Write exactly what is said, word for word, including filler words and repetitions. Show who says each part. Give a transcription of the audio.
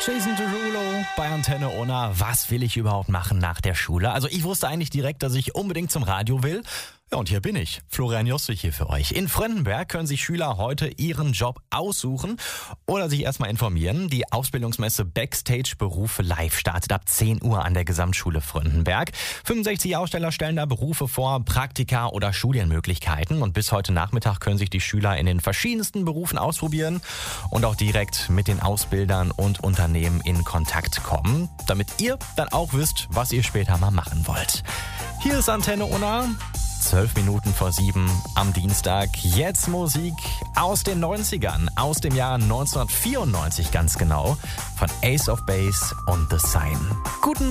Speaker 1: Jason Derulo bei Antenne Unna. Was will ich überhaupt machen nach der Schule? Also ich wusste eigentlich direkt, dass ich unbedingt zum Radio will. Ja, und hier bin ich, Florian Jossig hier für euch. In Fröndenberg können sich Schüler heute ihren Job aussuchen oder sich erstmal informieren. Die Ausbildungsmesse Backstage Berufe Live startet ab zehn Uhr an der Gesamtschule Fröndenberg. fünfundsechzig Aussteller stellen da Berufe vor, Praktika oder Studienmöglichkeiten. Und bis heute Nachmittag können sich die Schüler in den verschiedensten Berufen ausprobieren und auch direkt mit den Ausbildern und Unternehmen in Kontakt kommen, damit ihr dann auch wisst, was ihr später mal machen wollt. Hier ist Antenne Unna. Zwölf Minuten vor sieben am Dienstag. Jetzt Musik aus den neunzigern, aus dem Jahr neunzehnhundertvierundneunzig ganz genau, von Ace of Base und The Sign. Guten